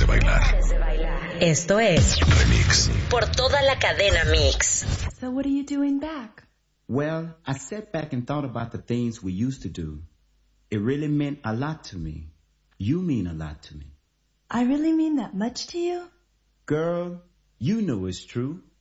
de bailar. Esto es Remix. Por toda la cadena Mix. So what are you doing back? Well, I sat back and thought about the things we used to do. It really meant a lot to me. You mean a lot to me. I really mean that much to you? Girl, you know it's true.